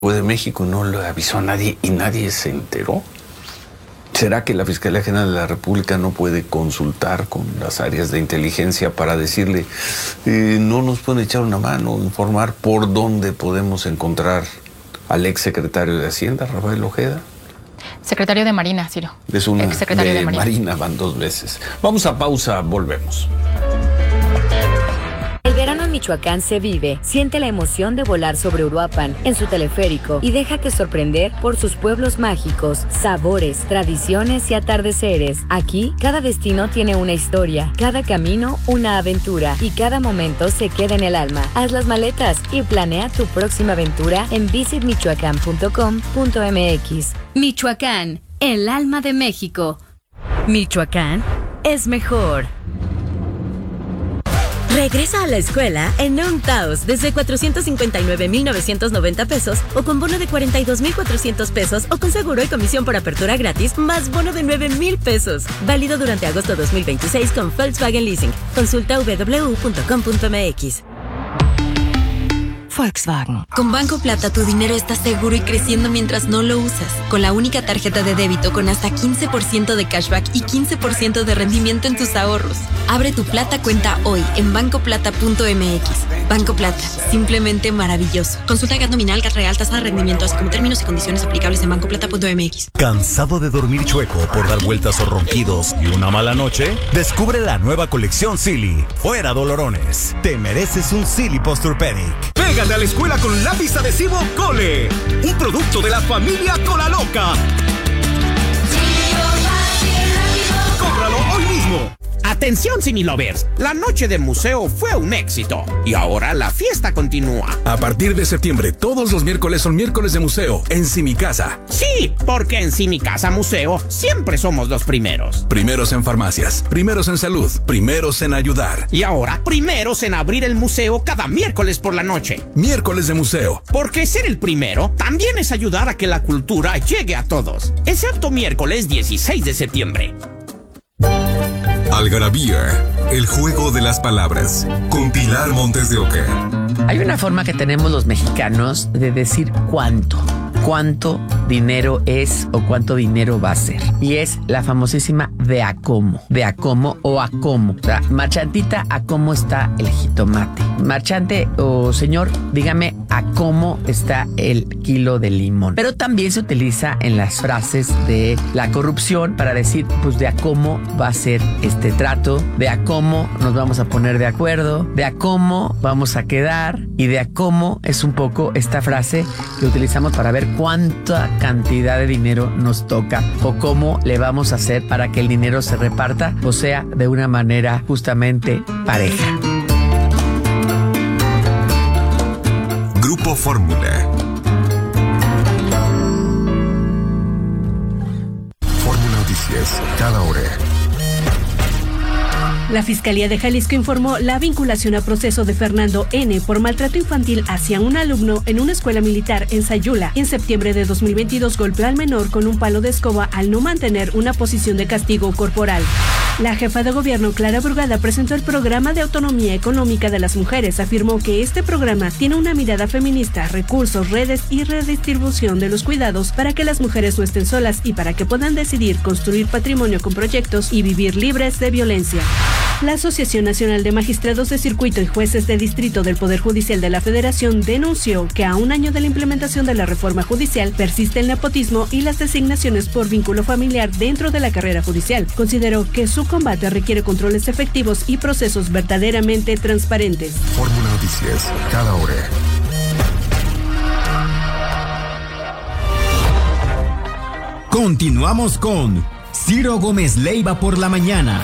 de México no le avisó a nadie y nadie se enteró. ¿Será que la Fiscalía General de la República no puede consultar con las áreas de inteligencia para decirle no nos pueden echar una mano, informar por dónde podemos encontrar al exsecretario de Hacienda, Rafael Ojeda? Secretario de Marina, Ciro. Es una exsecretario de Marina, van 2 veces. Vamos a pausa, volvemos. El verano en Michoacán se vive. Siente la emoción de volar sobre Uruapan en su teleférico y déjate sorprender por sus pueblos mágicos, sabores, tradiciones y atardeceres. Aquí, cada destino tiene una historia, cada camino una aventura y cada momento se queda en el alma. Haz las maletas y planea tu próxima aventura en visitmichoacán.com.mx. Michoacán, el alma de México. Michoacán es mejor. Regresa a la escuela en Taos desde 459,990 pesos o con bono de 42,400 pesos o con seguro y comisión por apertura gratis más bono de 9,000 pesos. Válido durante agosto 2026 con Volkswagen Leasing. Consulta www.com.mx. Volkswagen. Con Banco Plata tu dinero está seguro y creciendo mientras no lo usas. Con la única tarjeta de débito con hasta 15% de cashback y 15% de rendimiento en tus ahorros. Abre tu Plata cuenta hoy en bancoplata.mx. Banco Plata, simplemente maravilloso. Consulta GAT nominal, GAT real, tasa de rendimiento, así como términos y condiciones aplicables en bancoplata.mx. ¿Cansado de dormir chueco por dar vueltas o ronquidos y una mala noche? Descubre la nueva colección Silly. Fuera dolorones. Te mereces un Silly Posturpedic. Pégate a la escuela con lápiz adhesivo Cole, un producto de la familia Cola Loca. ¡Cómpralo hoy mismo! Atención, Cinelovers, la noche de museo fue un éxito y ahora la fiesta continúa. A partir de septiembre, todos los miércoles son miércoles de museo en Simicasa. Sí, porque en Simicasa Museo siempre somos los primeros. Primeros en farmacias, primeros en salud, primeros en ayudar. Y ahora, primeros en abrir el museo cada miércoles por la noche. Miércoles de museo. Porque ser el primero también es ayudar a que la cultura llegue a todos. Excepto miércoles 16 de septiembre. Algarabía, el juego de las palabras, con Pilar Montes de Oca. Hay una forma que tenemos los mexicanos de decir cuánto dinero es o cuánto dinero va a ser. Y es la famosísima de a cómo o a cómo. O sea, marchantita, ¿a cómo está el jitomate? Marchante o señor, dígame a cómo está el kilo de limón. Pero también se utiliza en las frases de la corrupción para decir, pues de a cómo va a ser este trato, de a cómo nos vamos a poner de acuerdo, de a cómo vamos a quedar y de a cómo es un poco esta frase que utilizamos para ver cuánta cantidad de dinero nos toca o cómo le vamos a hacer para que el dinero se reparta, o sea, de una manera justamente pareja. Grupo Fórmula. Fórmula Noticias, cada hora. La Fiscalía de Jalisco informó la vinculación a proceso de Fernando N. por maltrato infantil hacia un alumno en una escuela militar en Sayula. En septiembre de 2022 golpeó al menor con un palo de escoba al no mantener una posición de castigo corporal. La jefa de gobierno, Clara Brugada, presentó el programa de autonomía económica de las mujeres. Afirmó que este programa tiene una mirada feminista, recursos, redes y redistribución de los cuidados para que las mujeres no estén solas y para que puedan decidir construir patrimonio con proyectos y vivir libres de violencia. La Asociación Nacional de Magistrados de Circuito y Jueces de Distrito del Poder Judicial de la Federación denunció que a un año de la implementación de la reforma judicial persiste el nepotismo y las designaciones por vínculo familiar dentro de la carrera judicial. Consideró que su combate requiere controles efectivos y procesos verdaderamente transparentes. Fórmula Noticias, cada hora. Continuamos con Ciro Gómez Leiva por la mañana.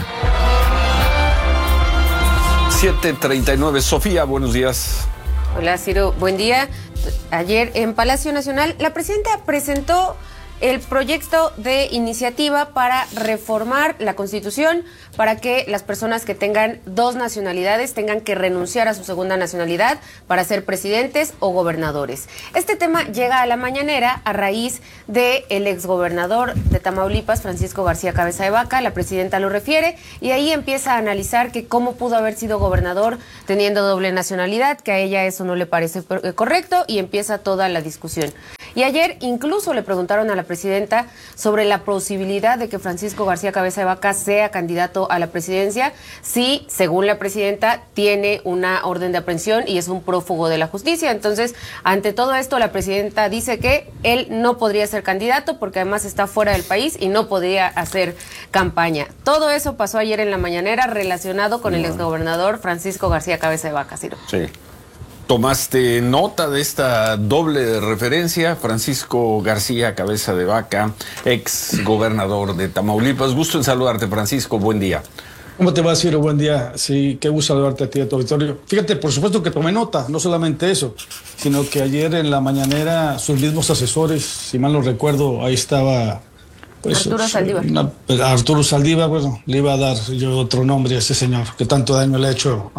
7:39. Sofía, buenos días. Hola, Ciro, buen día. Ayer en Palacio Nacional, la presidenta presentó el proyecto de iniciativa para reformar la Constitución para que las personas que tengan 2 nacionalidades tengan que renunciar a su segunda nacionalidad para ser presidentes o gobernadores. Este tema llega a la mañanera a raíz del exgobernador de Tamaulipas, Francisco García Cabeza de Vaca. La presidenta lo refiere y ahí empieza a analizar que cómo pudo haber sido gobernador teniendo doble nacionalidad, que a ella eso no le parece correcto, y empieza toda la discusión. Y ayer incluso le preguntaron a la presidenta sobre la posibilidad de que Francisco García Cabeza de Vaca sea candidato a la presidencia si, según la presidenta, tiene una orden de aprehensión y es un prófugo de la justicia. Entonces, ante todo esto, la presidenta dice que él no podría ser candidato porque además está fuera del país y no podría hacer campaña. Todo eso pasó ayer en la mañanera relacionado con el exgobernador Francisco García Cabeza de Vaca, Ciro. Sí. ¿Tomaste nota de esta doble referencia? Francisco García Cabeza de Vaca, ex gobernador de Tamaulipas. Gusto en saludarte, Francisco. Buen día. ¿Cómo te va, Ciro? Buen día. Sí, qué gusto saludarte a ti y a tu auditorio. Fíjate, por supuesto que tomé nota, no solamente eso, sino que ayer en la mañanera sus mismos asesores, si mal no recuerdo, ahí estaba... Pues, Arturo Saldívar. Arturo Saldívar, bueno, le iba a dar yo otro nombre a ese señor que tanto daño le ha hecho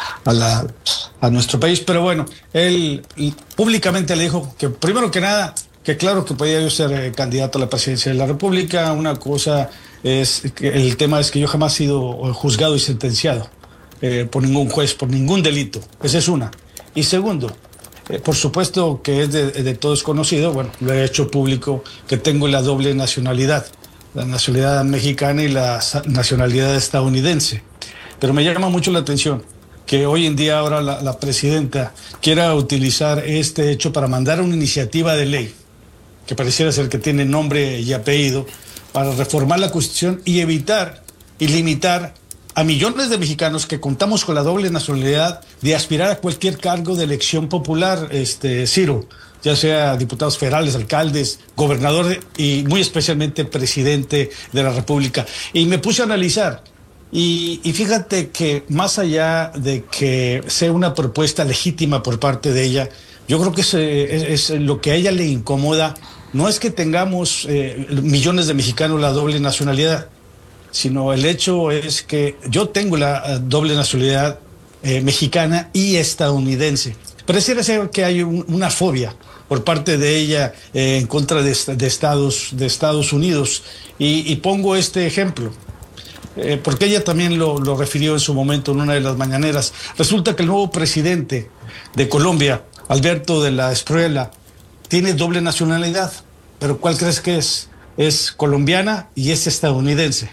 a nuestro país, pero bueno, él públicamente le dijo que primero que nada, que claro que podía yo ser candidato a la presidencia de la República. Una cosa es que el tema es que yo jamás he sido juzgado y sentenciado por ningún juez, por ningún delito. Esa es una. Y segundo, por supuesto que es de todos conocido, bueno, lo he hecho público, que tengo la doble nacionalidad, la nacionalidad mexicana y la nacionalidad estadounidense. Pero me llama mucho la atención que hoy en día ahora la presidenta quiera utilizar este hecho para mandar una iniciativa de ley, que pareciera ser que tiene nombre y apellido, para reformar la Constitución y evitar y limitar a millones de mexicanos que contamos con la doble nacionalidad de aspirar a cualquier cargo de elección popular, Ciro, ya sea diputados federales, alcaldes, gobernador y muy especialmente presidente de la República. Y me puse a analizar y fíjate que más allá de que sea una propuesta legítima por parte de ella, yo creo que es lo que a ella le incomoda. No es que tengamos millones de mexicanos la doble nacionalidad, sino el hecho es que yo tengo la doble nacionalidad mexicana y estadounidense. Pareciera ser que hay una fobia por parte de ella en contra de Estados Unidos. Y pongo este ejemplo, porque ella también lo refirió en su momento en una de las mañaneras. Resulta que el nuevo presidente de Colombia, Alberto de la Espriella, tiene doble nacionalidad. ¿Pero cuál crees que es? Es colombiana y es estadounidense.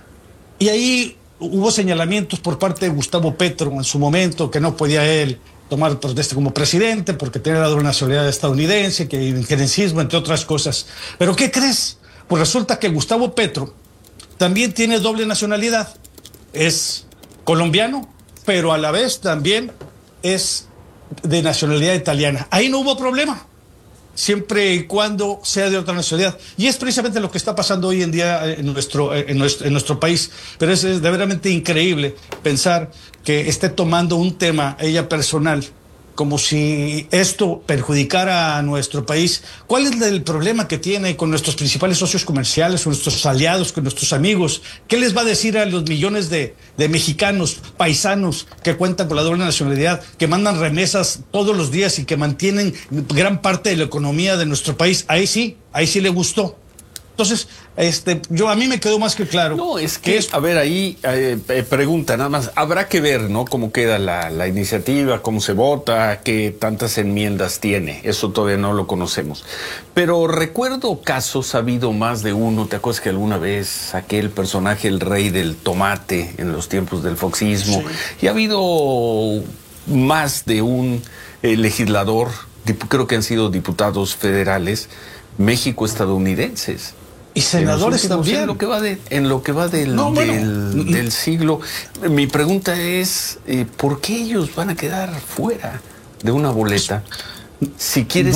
Y ahí hubo señalamientos por parte de Gustavo Petro en su momento, que no podía él tomar protesta como presidente porque tenía la doble nacionalidad estadounidense, que injerencismo, entre otras cosas. ¿Pero qué crees? Pues resulta que Gustavo Petro también tiene doble nacionalidad. Es colombiano, pero a la vez también es de nacionalidad italiana. Ahí no hubo problema, siempre y cuando sea de otra nacionalidad. Y es precisamente lo que está pasando hoy en día en nuestro país. Pero es verdaderamente increíble pensar que esté tomando un tema, ella personal, como si esto perjudicara a nuestro país. ¿Cuál es el problema que tiene con nuestros principales socios comerciales, con nuestros aliados, con nuestros amigos? ¿Qué les va a decir a los millones de mexicanos, paisanos, que cuentan con la doble nacionalidad, que mandan remesas todos los días y que mantienen gran parte de la economía de nuestro país? Ahí sí le gustó. Entonces, a mí me quedó más que claro. No, es que a ver, ahí pregunta nada más. Habrá que ver, ¿no? Cómo queda la iniciativa, cómo se vota, qué tantas enmiendas tiene. Eso todavía no lo conocemos. Pero recuerdo casos, ha habido más de uno. ¿Te acuerdas que alguna vez aquel personaje, el rey del tomate, en los tiempos del foxismo? Sí. Y ha habido más de un legislador, creo que han sido diputados federales, México-estadounidenses. Y senadores también. En lo que va del siglo. Mi pregunta es, ¿por qué ellos van a quedar fuera de una boleta? Si quiere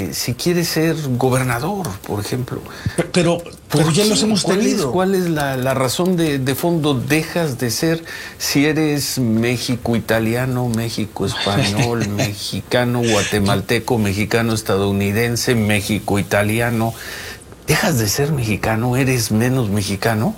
ser gobernador, por ejemplo. Pero ya los hemos tenido. ¿Cuál es la razón de fondo? Dejas de ser, si eres México-italiano, México-español, mexicano, guatemalteco, mexicano-estadounidense, México-italiano. ¿dejas de ser mexicano? ¿Eres menos mexicano?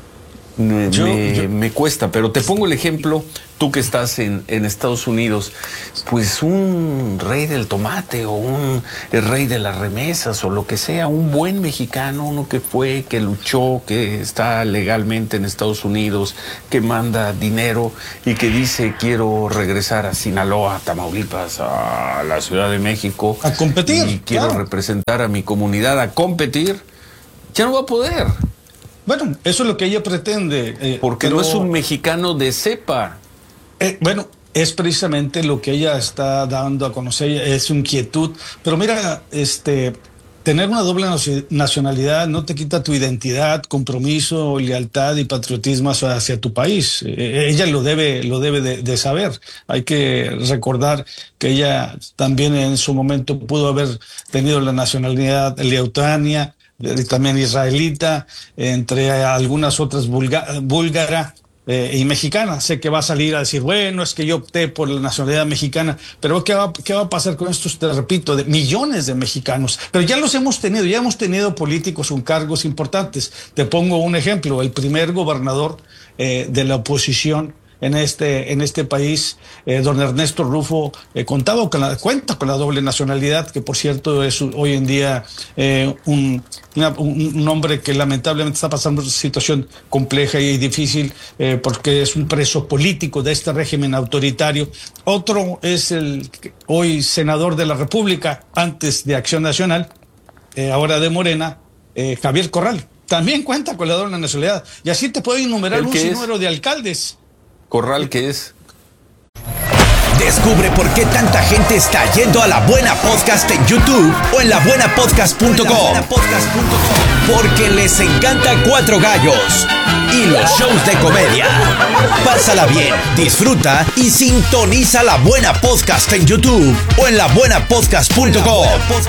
Me cuesta, pero te pongo el ejemplo, tú que estás en Estados Unidos, pues un rey del tomate o el rey de las remesas o lo que sea, un buen mexicano, uno que fue, que luchó, que está legalmente en Estados Unidos, que manda dinero y que dice quiero regresar a Sinaloa, a Tamaulipas, a la Ciudad de México. A competir. Y quiero representar a mi comunidad, a competir, ya no va a poder. Bueno, eso es lo que ella pretende. Porque no es un mexicano de cepa. Bueno, es precisamente lo que ella está dando a conocer, es su inquietud. Pero mira, tener una doble nacionalidad no te quita tu identidad, compromiso, lealtad y patriotismo hacia tu país. Ella lo debe de saber. Hay que recordar que ella también en su momento pudo haber tenido la nacionalidad leutania, también israelita, entre algunas otras búlgara y mexicana. Sé que va a salir a decir, bueno, es que yo opté por la nacionalidad mexicana, pero ¿qué va a pasar con estos, te repito, de millones de mexicanos? Pero ya los hemos tenido políticos con cargos importantes. Te pongo un ejemplo, el primer gobernador de la oposición en este país, don Ernesto Rufo, cuenta con la doble nacionalidad, que por cierto es hoy en día un hombre que lamentablemente está pasando una situación compleja y difícil porque es un preso político de este régimen autoritario. Otro es el hoy senador de la República, antes de Acción Nacional, ahora de Morena, Javier Corral. También cuenta con la doble nacionalidad. Y así te puedo enumerar un sinnúmero de alcaldes. Corral, ¿qué es? Descubre por qué tanta gente está yendo a La Buena Podcast en YouTube o en labuenapodcast.com. Porque les encanta Cuatro Gallos y los shows de comedia. Pásala bien, disfruta y sintoniza La Buena Podcast en YouTube o en labuenapodcast.com.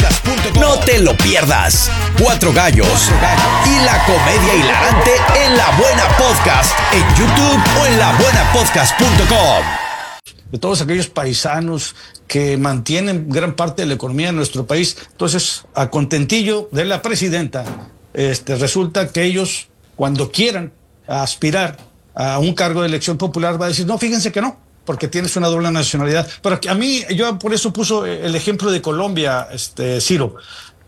No te lo pierdas. Cuatro Gallos y la comedia hilarante en La Buena Podcast en YouTube o en labuenapodcast.com. De todos aquellos paisanos que mantienen gran parte de la economía de nuestro país. Entonces, a contentillo de la presidenta, resulta que ellos, cuando quieran aspirar a un cargo de elección popular, va a decir, no, fíjense que no, porque tienes una doble nacionalidad. Pero a mí, yo por eso puso el ejemplo de Colombia, Ciro,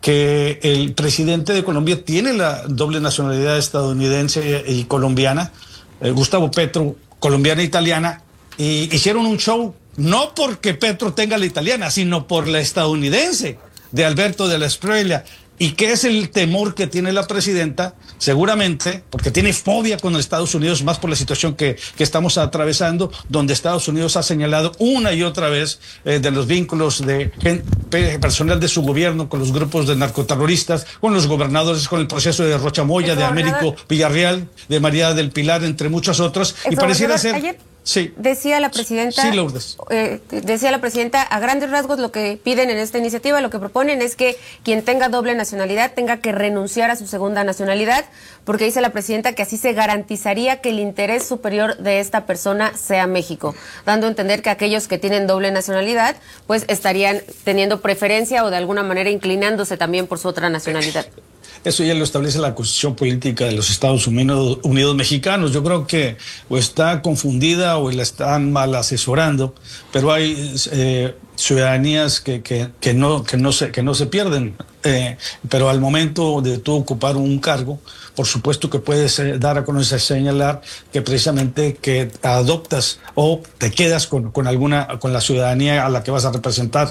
que el presidente de Colombia tiene la doble nacionalidad estadounidense y colombiana, Gustavo Petro, colombiana e italiana. Y hicieron un show, no porque Petro tenga la italiana, sino por la estadounidense de Alberto de la Espriella. ¿Y qué es el temor que tiene la presidenta? Seguramente, porque tiene fobia con los Estados Unidos, más por la situación que estamos atravesando, donde Estados Unidos ha señalado una y otra vez de los vínculos de personal de su gobierno con los grupos de narcoterroristas, con los gobernadores, con el proceso de Rocha Moya, de Américo Villarreal, de María del Pilar, entre muchos otros. Y pareciera ser... Ayer sí. Decía la presidenta, sí, Lourdes. Decía la presidenta, a grandes rasgos lo que piden en esta iniciativa, lo que proponen es que quien tenga doble nacionalidad tenga que renunciar a su segunda nacionalidad, porque dice la presidenta que así se garantizaría que el interés superior de esta persona sea México, dando a entender que aquellos que tienen doble nacionalidad pues estarían teniendo preferencia o de alguna manera inclinándose también por su otra nacionalidad. Eso ya lo establece la Constitución Política de los Estados Unidos Mexicanos. Yo creo que o está confundida o la están mal asesorando, pero hay ciudadanías que no se pierden. Pero al momento de tú ocupar un cargo, por supuesto que puedes dar a conocer, señalar que precisamente que adoptas o te quedas con la ciudadanía a la que vas a representar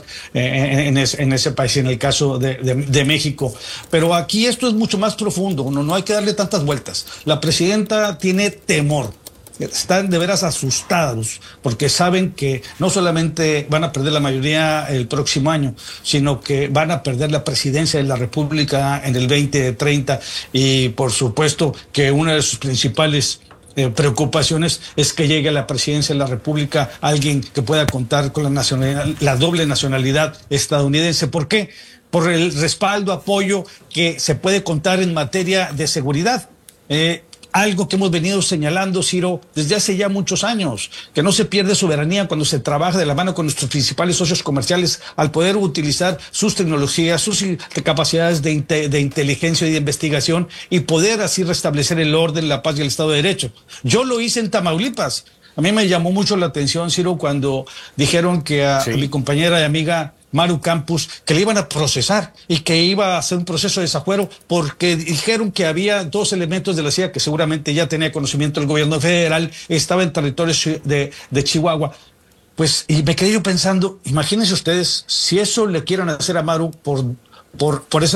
en ese país, en el caso de México. Pero aquí esto es mucho más profundo, no hay que darle tantas vueltas. La presidenta tiene temor. Están de veras asustados porque saben que no solamente van a perder la mayoría el próximo año, sino que van a perder la presidencia de la República en el 2030 y por supuesto que una de sus principales preocupaciones es que llegue a la presidencia de la República alguien que pueda contar con la doble nacionalidad estadounidense. ¿Por qué? Por el respaldo, apoyo que se puede contar en materia de seguridad. algo que hemos venido señalando, Ciro, desde hace ya muchos años, que no se pierde soberanía cuando se trabaja de la mano con nuestros principales socios comerciales al poder utilizar sus tecnologías, sus capacidades de inteligencia y de investigación y poder así restablecer el orden, la paz y el Estado de Derecho. Yo lo hice en Tamaulipas. A mí me llamó mucho la atención, Ciro, cuando dijeron que a mi compañera y amiga Maru Campos, que le iban a procesar y que iba a hacer un proceso de desafuero porque dijeron que había 2 elementos de la CIA que seguramente ya tenía conocimiento del gobierno federal, estaba en territorios de Chihuahua. Pues, y me quedé yo pensando, imagínense ustedes, si eso le quieren hacer a Maru por esa